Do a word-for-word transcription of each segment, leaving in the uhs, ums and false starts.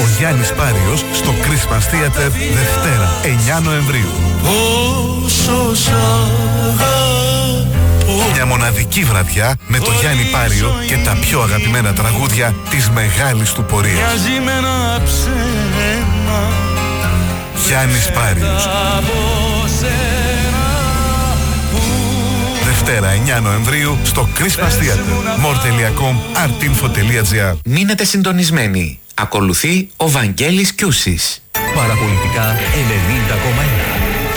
Γιάννης Πάριος στο Christmas Theater Δευτέρα εννιά Νοεμβρίου. Μια μοναδική βραδιά με το Γιάννη Πάριο και τα πιο αγαπημένα τραγούδια της μεγάλης του πορείας. Γιάννης Πάριος. Δευτέρα εννιά Νοεμβρίου στο Christmas Theater. more τελεία com, artinfo τελεία gr. Μείνετε συντονισμένοι. Ακολουθεί ο Βαγγέλης Κιούσης. Παραπολιτικά ενενήντα κόμμα ένα.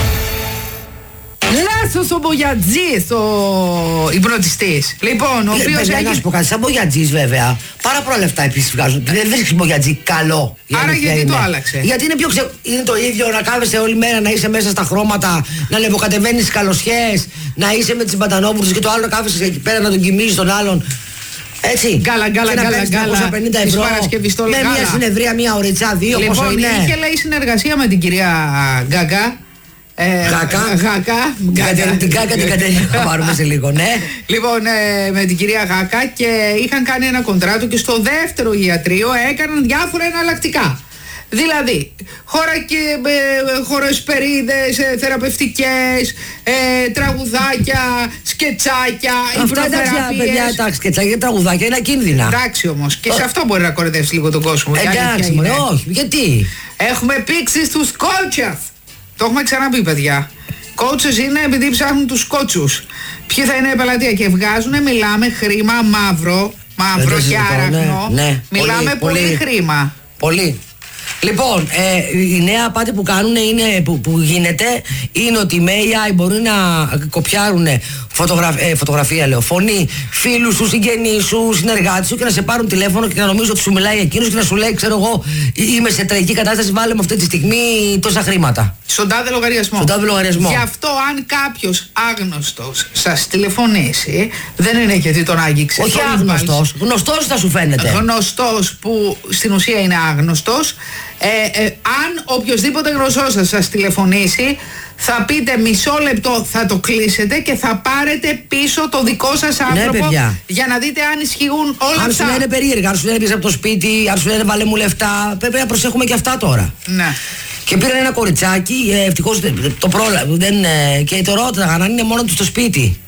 Λάσος ο Μπογιατζής, ο υπνοτιστής. Λοιπόν, ο οποίος έχει... Να σου πω κάτι, σαν Μπογιατζής βέβαια, πάρα πολλά λεφτά επίσης βγάζουν. Δεν βρίσκεις Μπογιατζή καλό. Άρα γιατί είναι. Το άλλαξε? Γιατί είναι πιο ξε... είναι το ίδιο να κάθεσαι όλη μέρα, να είσαι μέσα στα χρώματα, να λεβοκατεβαίνεις τις καλοσιές, να είσαι με τις μπατανόπουρτες και το άλλο να κάθεσαι εκεί πέρα να τον κοιμίζεις τον άλλον. Έτσι. Γκάλα, γκάλα, γκάλα, γκάλα. τριακόσια πενήντα ευρώ. Με μια συνεδρία, μια ωρίτσα, δύο, λοιπόν, πόσο είναι. Είχε λέει συνεργασία με την κυρία Γκάγκα. Ε, γάκα. Γάκα. Την Γκάκα την Κατερίνα θα πάρουμε σε λίγο, ναι. Λοιπόν, ε, με την κυρία Γάκα και είχαν κάνει ένα κοντράτο και στο δεύτερο ιατρείο έκαναν διάφορα εναλλακτικά. Δηλαδή, χώρα και ε, χοροσπερίδες, ε, θεραπευτικές, ε, τραγουδάκια, σκετσάκια, αυτά εντάξει, παιδιά, εντάξει, σκετσάκια, τραγουδάκια είναι ακίνδυνα. Εντάξει όμως, και σε αυτό μπορεί να κοροϊδεύσει λίγο τον κόσμο. Εντάξει, μωρέ, όχι, γιατί. Έχουμε πήξει στους κότσες. Το έχουμε ξαναπεί, παιδιά. Κότσες είναι επειδή ψάχνουν τους κότσους. Ποιοι θα είναι η πελατεία και βγάζουν, μιλάμε χρήμα μαύρο, μαύρο και άραχνο. Ναι, ναι. Μιλάμε πολύ, πολύ, πολύ χρήμα. Πολύ. Λοιπόν, ε, η νέα απάτη που κάνουν είναι, που, που γίνεται είναι ότι με έι άι μπορεί να κοπιάρουν φωτογραφ, ε, φωτογραφία, λέω, φωνή, φίλους σου, συγγενείς σου, συνεργάτες σου και να σε πάρουν τηλέφωνο και να νομίζω ότι σου μιλάει εκείνος και να σου λέει, ξέρω εγώ, είμαι σε τραγική κατάσταση, βάλε μου αυτή τη στιγμή τόσα χρήματα. Στον τάδε λογαριασμό. Στον τάδε λογαριασμό. Γι' αυτό, αν κάποιος άγνωστος σας τηλεφωνήσει, δεν είναι γιατί τον άγγιξε. Όχι άγνωστος, γνωστός θα σου φαίνεται. Γνωστός που στην ουσία είναι άγνωστος. Ε, ε, αν οποιοδήποτε γνωστός σας, σας τηλεφωνήσει, θα πείτε μισό λεπτό, θα το κλείσετε και θα πάρετε πίσω το δικό σας άνθρωπο, ναι, για να δείτε αν ισχύουν όλα αν αυτά. Αν σου λένε περίεργα, αν σου λένε πίσω από το σπίτι, αν σου λένε βάλε μου λεφτά, πρέπει να προσέχουμε και αυτά τώρα. Ναι. Και πήραν ένα κοριτσάκι, ευτυχώς το πρόλαβε, και το ρώταγαν αν είναι μόνο του στο σπίτι.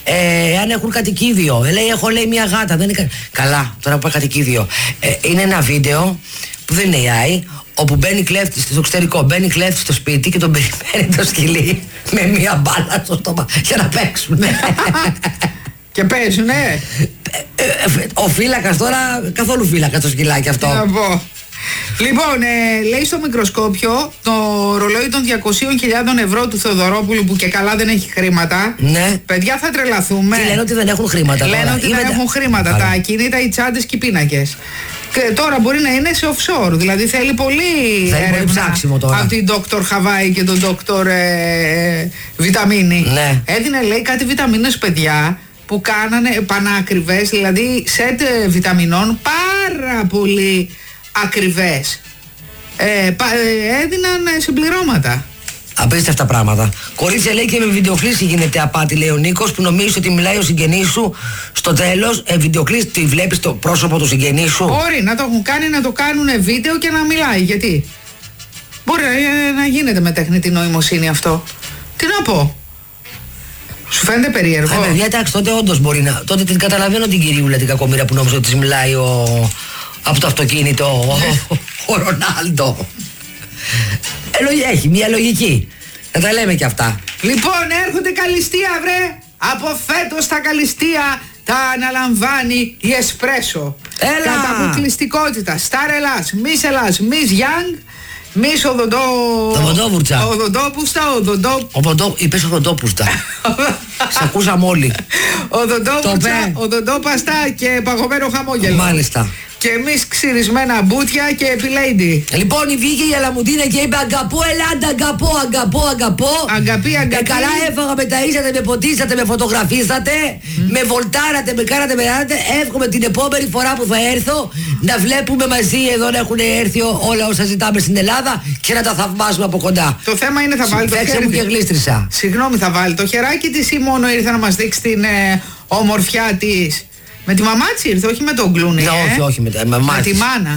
Ε, αν έχουν κατοικίδιο. Ε, λέει, έχω λέει μια γάτα. Δεν είναι... Καλά, τώρα που πάει κατοικίδιο. Ε, είναι ένα βίντεο που δεν είναι έι άι, όπου μπαίνει κλέφτης στο εξωτερικό, μπαίνει κλέφτης στο σπίτι και τον περιμένει το σκυλί με μια μπάλα στο στόμα για να παίξουν. Και παίζουνε. Ο φύλακας τώρα, καθόλου φύλακας το σκυλάκι αυτό. Τι να πω. Λοιπόν, ε, λέει στο μικροσκόπιο το ρολόι των διακοσίων χιλιάδων ευρώ του Θεοδωρόπουλου που και καλά δεν έχει χρήματα. Ναι. Παιδιά, θα τρελαθούμε. Τι λένε ότι δεν έχουν χρήματα. Λένε τώρα. ότι δεν Είμαι... έχουν χρήματα. Άρα. Τα ακίνητα, οι τσάντες και οι πίνακες. Και τώρα μπορεί να είναι σε offshore. Δηλαδή θέλει πολύ έρευνα από την Δόκτωρ Χαβάη και τον Δόκτωρ ε, Βιταμίνη. Ναι. Έδινε, λέει, κάτι βιταμίνες, παιδιά, που κάνανε πανάκριβες, δηλαδή σετ βιταμινών πάρα πολύ ακριβές. Ε, πα, ε, έδιναν συμπληρώματα. Απίστευτα πράγματα. Κορίτσια, λέει, και με βιντεοκλήση γίνεται απάτη, λέει ο Νίκος, που νομίζει ότι μιλάει ο συγγενής σου. Στο τέλος, ε, βιντεοκλήση, τη βλέπεις το πρόσωπο του συγγενή σου. Μπορεί να το έχουν κάνει, να το κάνουν βίντεο και να μιλάει. Γιατί μπορεί να, να γίνεται με τεχνητή νοημοσύνη αυτό. Τι να πω. Σου φαίνεται περίεργο. Ε, παιδιά, εντάξει, τότε όντως μπορεί να. Τότε την καταλαβαίνω την κυρίουλα την κακομοίρα που νόμιζε ότι της μιλάει ο. Από το αυτοκίνητο ο, ο Ρονάλντο. Ε, έχει μια λογική. Να τα λέμε και αυτά. Λοιπόν, έρχονται καλυστία, βρε. Από φέτος τα καλυστία τα αναλαμβάνει η Εσπρέσο. Έλα. Κατά αποκλειστικότητα. Σταρ Ελλάς, Miss Ελλάς, Miss Young, Miss Οδοντό... Οδοντόβουρτσα. Οδοντόπουστα, οδοντό... Οδοντό... Είπες οδοντόπουστα. Σ' ακούσαμε όλοι. Οδοντόβουρτσα, οδοντόπαστα και παγωμένο χαμόγελο. Μάλιστα. Και εμείς ξυρισμένα μπουτια και επιλέιντι. Λοιπόν, βγήκε η Αλαμουντίνα και είπε αγκαπώ Ελλάδα, αγκαπώ, αγκαπώ, αγκαπώ. Αγκαπή, αγκαπή. Και καλά έφαγα, με ταΐσατε, με ποτίσατε, με φωτογραφίσατε, mm. με βολτάρατε, με κάνατε, με κάνατε. Εύχομαι την επόμενη φορά που θα έρθω να βλέπουμε μαζί εδώ να έχουν έρθει όλα όσα ζητάμε στην Ελλάδα και να τα θαυμάσουμε από κοντά. Το θέμα είναι θα βάλει το χέρι. Μου και γλίστρισα. Συγγνώμη, θα βάλει το χεράκι της ή μόνο ήρθε να μας δείξει την ε, ομορφιά της. Με τη μαμά της ήρθε, όχι με τον Κλούνι. Ναι, ε? όχι, όχι με, με, με τη μάνα.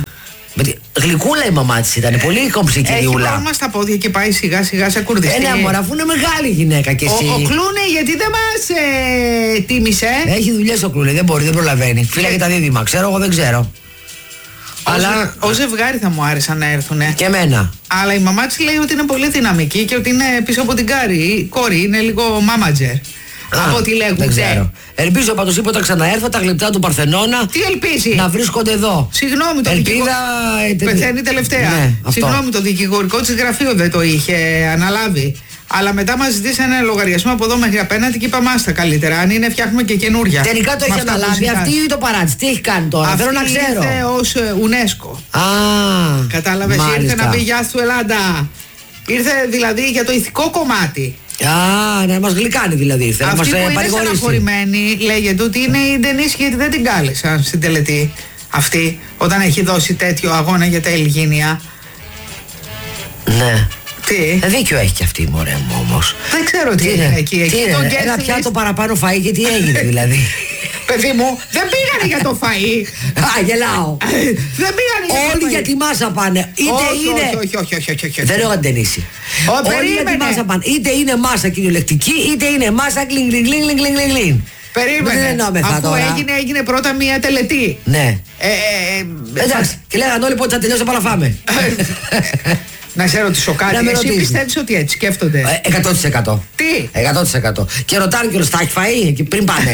Γλυκούλα η μαμά της ήταν, πολύ κομψή κυριούλα. Έχει κόμμα στα πόδια και πάει σιγά σιγά σε κουρδιστή. Ένα μωρά, αφού είναι μεγάλη γυναίκα κι εσύ. Ο, ο Κλούνε γιατί δεν μας ε, τίμησε. Έχει δουλειές ο Κλούνε, δεν μπορεί, δεν προλαβαίνει. Φύλαγε τα δίδυμα, ξέρω εγώ, δεν ξέρω. Ως, Αλλά ως ζευγάρι θα μου άρεσαν να έρθουνε. Και εμένα. Αλλά η μαμά της λέει ότι είναι πολύ δυναμική και ότι είναι πίσω από την κάρη. Η κόρη είναι λίγο μάματζερ. Από ό,τι λέγουν. Δεν ξέρω. Ελπίζω πάντως είπε όταν ξαναέρθω τα γλυπτά του Παρθενώνα. Τι ελπίζει? Να βρίσκονται εδώ. Συγγνώμη, το Ελπίδα... δικηγόρο. Πεθαίνει τελευταία. Ναι, Συγγνώμη, το δικηγορικό της γραφείο δεν το είχε αναλάβει. Αλλά μετά μας ζητήσανε ένα λογαριασμό από εδώ μέχρι απέναντι και είπαμε άστα καλύτερα. Αν είναι, φτιάχνουμε και καινούρια. Τελικά το έχει αναλάβει αυτή ή το παράτησε? Τι έχει κάνει τώρα? Αυτή θέλω να ξέρω. Ήρθε ως UNESCO. Α, κατάλαβες, ήρθε να πει γεια σου Ελλάδα. Ήρθε δηλαδή για το ηθικό κομμάτι. Α, να μας γλυκάνει δηλαδή. Ήρθε, αυτή να μας που είναι παρηγορήσει. στεναχωρημένη λέγεται ότι είναι η Ντενίση γιατί δεν την κάλεσαν στην τελετή αυτή όταν έχει δώσει τέτοιο αγώνα για τα Ελγίνια. Ναι. Τι? Ε, δίκιο έχει και αυτή η μωρέ μου όμως. Δεν ξέρω τι, τι είναι εκεί. Τι εκεί είναι, τον ένα πιάτο παραπάνω φαΐ και τι έγινε δηλαδή. Παιδί μου, δεν πήγανε για το φαΐ. Α, γελάω. Δεν πήγανε για το φαΐ. Όλοι για τη μάσα πάνε. Είτε όχι, είναι. Όχι, όχι, όχι, όχι, όχι. Δεν λέω αντενήσει. Όλοι για τη μάσα πάνε. Είτε είναι μάσα κυριολεκτική, είτε είναι μάσα γκλιν γκλιν γκλιν γκλιν γκλιν. Περίμενε. Αφού τώρα. έγινε, έγινε πρώτα μία τελετή. Ναι. Ε, ε, εντάξει. Και λέγανε όλοι πότε θα τελειώσει να φάμε. Να σε ρωτήσω κάτι. Εσύ πιστεύεις ότι έτσι σκέφτονται? εκατό τοις εκατό. Τι? εκατό τοις εκατό. Και ρωτάνε κιόλας, θα έχει φαΐ και πριν πάνε.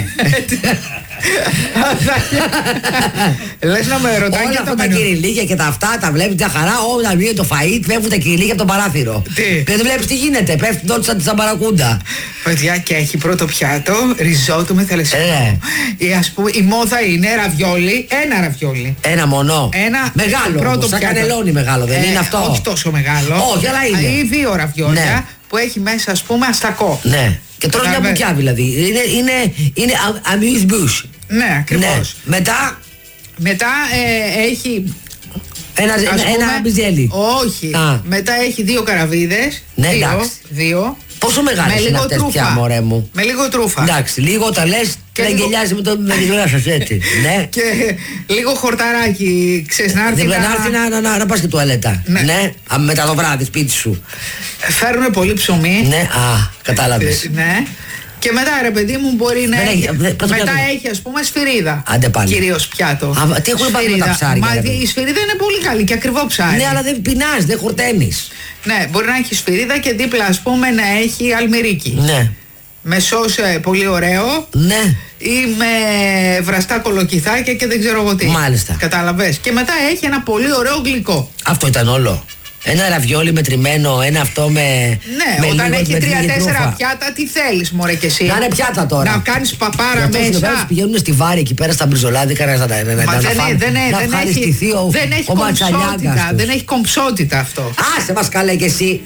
Λες να με ρωτάνε. Όλα αυτά τα κυριλίκια και τα αυτά τα βλέπεις μια χαρά. Όλα βγαίνει το φαΐ, πέφτουν τα κυριλίκια από το παράθυρο. Τι? Δεν βλέπεις τι γίνεται, πέφτουν όλοι σαν μπαρακούντα. Παιδιά, και έχει πρώτο πιάτο ριζότο με θαλασσινό. Ας πούμε, η μόδα είναι ραβιόλι, ένα ραβιόλι. Ένα μονό. Ένα μεγάλο. Πρώτο σαν πιάτο. κανελόνι μεγάλο, δεν ε, είναι αυτό? Όχι τόσο μεγάλο. Όχι, αλλά είναι. Ή δύο ραβιόλια, ναι, που έχει μέσα, ας πούμε, αστακό. Ναι. Και τρώνε μια μπουκιά δηλαδή. Είναι, είναι, είναι amuse bouche. Ναι, ακριβώς. Ναι. Μετά. Μετά ε, έχει. Ένα, ένα, πούμε, ένα μπιζέλι. Όχι. Α. Μετά έχει δύο καραβίδες. Ναι, δύο, εντάξει. δύο. Πόσο μεγάλες είναι αυτές πια, μωρέ μου? Με λίγο τρούφα. Εντάξει, λίγο όταν λες και δεν γελιάζει με, το, με τη γλώσσα σας έτσι. Ναι. Και λίγο χορταράκι, ξέρεις να έρθει. Δεν να έρθει να, να, να, να πας και τουαλέτα. Ναι. Ναι. Α, μετά το βράδυ σπίτι σου. Φέρνουν πολύ ψωμί. Ναι, α, κατάλαβες. Ναι. Και μετά ρε παιδί μου μπορεί να έχει, έχει μετά πιάτο. Έχει ας πούμε σφυρίδα. Άντε πάλι. Κυρίως πιάτο. Α, τι έχουν πάρει με τα ψάρια? Μα η σφυρίδα είναι πολύ καλή και ακριβό ψάρι. Ναι, αλλά δεν πεινάς, δεν χορταίνεις. Ναι, μπορεί να έχει σφυρίδα και δίπλα ας πούμε να έχει αλμυρίκι. Ναι. Με σως πολύ ωραίο. Ναι. Ή με βραστά κολοκυθάκια και δεν ξέρω εγώ τι. Μάλιστα. Καταλαβες. Και μετά έχει ένα πολύ ωραίο γλυκό. Αυτό ήταν όλο? Ένα ραβιόλι μετρημένο, ένα αυτό με. Ναι, με όταν λίγο, έχει με τρία-τέσσερα πιάτα, τι θέλεις, μωρέ κι εσύ? Να είναι πιάτα τώρα. Να κάνεις παπάρα για μέσα. Να πηγαίνουν στη Βάρη εκεί πέρα στα μπριζολάδικα να, να, να, δεν, να, δεν, δεν, να δεν ευχαριστηθεί έχει, ο, δεν έχει ο κομψότητα. Δεν έχει κομψότητα αυτό. Άσε μας καλέ κι εσύ.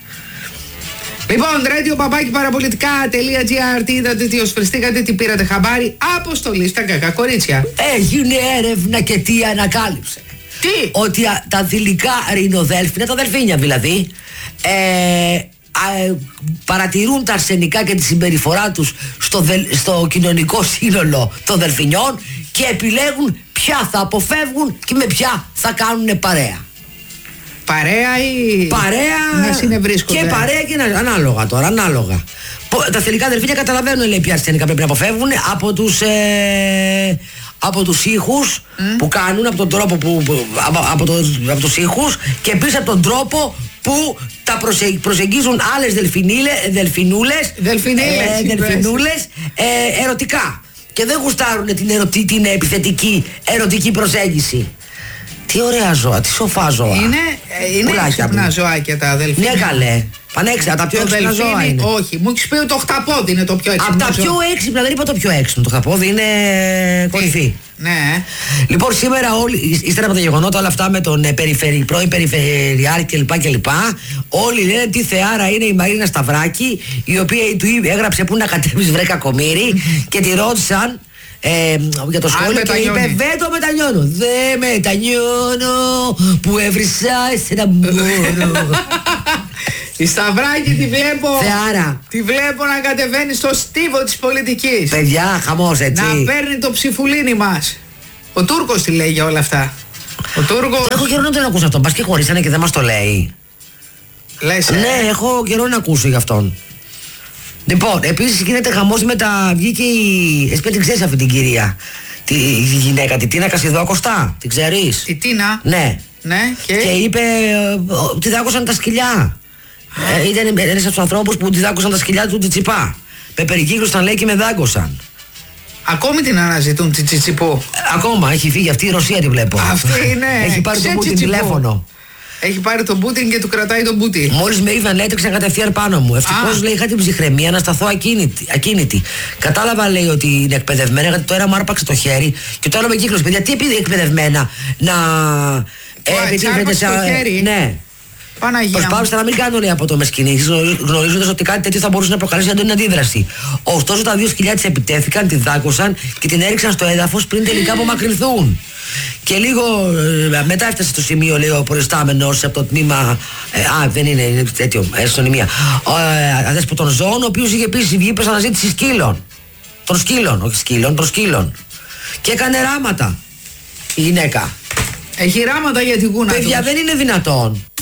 Λοιπόν, radio παπάκι παραπολιτικά.gr. Τι είδατε, τι οσφριστήκατε, τι πήρατε χαμπάρι? Αποστολή στα κακά κορίτσια. Έγινε έρευνα και τι ανακάλυψε? Τι? Ότι α, τα θηλυκά ρινοδέλφινα, τα δελφίνια δηλαδή, ε, α, παρατηρούν τα αρσενικά και τη συμπεριφορά τους στο, δελ, στο κοινωνικό σύνολο των δελφινιών και επιλέγουν ποια θα αποφεύγουν και με ποια θα κάνουν παρέα. Παρέα ή παρέα να συνευρίσκονται? Και παρέα και να, ανάλογα τώρα, ανάλογα. Τα θηλυκά δελφίνια καταλαβαίνουν, λέει, ποια αρσενικά πρέπει να αποφεύγουν από τους ε, από τους ήχους mm. που κάνουν, από τον τρόπο που, που από, από, το, από τους ήχους και επίσης από τον τρόπο που τα προσε, προσεγγίζουν άλλες δελφινίλε, δελφινούλες, δελφινίλες, ε, δελφινούλες ε, ερωτικά και δεν γουστάρουν την, ερωτη, την επιθετική ερωτική προσέγγιση. Τι ωραία ζώα, τι σοφά ζώα. Είναι, είναι έξυπνα ζωάκια τα δελφίνια. Ναι, καλέ. Πανέξυπνα, τα πιο το έξυπνα ζώα είναι. Όχι, μου έχεις πει ότι το χταπόδι είναι το πιο έξυπνο. Από τα πιο έξυπνα, δεν είπα το πιο έξυπνο. Το χταπόδι είναι κορυφή. Ναι. Λοιπόν, σήμερα όλοι, ύστερα από τα γεγονότα όλα αυτά με τον περιφερει, πρώην Περιφερειάρχη κλπ. κλπ. Όλοι λένε τι θεάρα είναι η Μαρίνα Σταυράκη, η οποία του έγραψε πού να κατέβεις βρε κακομοίρη και τη ρώτησαν. Ε, για το σχόλιο και είπε δεν το μετανιώνω. Δεν μετανιώνω που έβρισα εσένα μόνο. Η Σταυράκη τη βλέπω. Θεάρα. Τη βλέπω να κατεβαίνει στο στίβο της πολιτικής. Παιδιά, χαμός έτσι. Να παίρνει το ψηφουλίνι μας. Ο Τούρκος τη λέει για όλα αυτά. Ο Τούρκος. Έχω καιρό να τον ακούσω αυτόν. Πας και χωρίσανε και δεν μας το λέει. Λες, ε? Ναι, έχω καιρό να ακούσω γι' αυτόν. Λοιπόν, επίσης γίνεται χαμός με τα. Βγήκε η. Εσύ την ξέρεις αυτή την κυρία. Τη η γυναίκα, τη Τίνα Κασιδόκοστα. Την ξέρεις? Η Τίνα. Ναι. Ναι, και. Και είπε. ε, Τη δάκωσαν τα σκυλιά. Ε, ήταν ένας από τους ανθρώπους που τη δάκωσαν τα σκυλιά του Τσιτσιπά. Με περικύκλωσαν, λέει, και με δάκωσαν. Ακόμη την αναζητούν τη Τσιτσιπού. Ε, ακόμα έχει φύγει αυτή η Ρωσία, τη βλέπω. Αυτή είναι. Έχει πάρει τον Ξέ Πούτιν Τσιτσιπού. τηλέφωνο. Έχει πάρει τον Πούτιν και του κρατάει τον Πούτιν. Μόλις με είδαν, έτρεξαν κατευθείαν πάνω μου. Ευτυχώς, Α. λέει, είχα την ψυχραιμία να σταθώ ακίνητη, ακίνητη. Κατάλαβα, λέει, ότι είναι εκπαιδευμένα, γιατί το ένα μου άρπαξε το χέρι και το άλλο με κύκλωσε. Παιδιά, τι επειδή εκπαιδευμένα να. Ω, άρπαξε το χέρι. Ναι. Παναγία μου. Προσπάθησα να μην κάνω, λέει, από το μεσκινή, γνωρίζοντας ότι κάτι τέτοιο θα μπορούσε να προκαλέσει έντονη αντίδραση. Ωστόσο, τα δύο σκυλιά της επιτέθηκαν, τη δάκωσαν και την έριξαν στο έδαφος πριν τελικά απομακρυνθούν. Και λίγο ε, μετά έφτασε στο σημείο, λέει, ο προϊστάμενος από το τμήμα. Ε, α, δεν είναι, είναι τέτοιο, αστυνομία. Ε, αδέσποτων ζώων, ο οποίος είχε επίσης βγει προς αναζήτηση σκύλων. Των σκύλων, όχι σκύλων, των σκύλων. Και έκανε ράματα η γυναίκα. Έχει ράματα για την κούνα Παιδιά, τους. δεν είναι δυνατόν.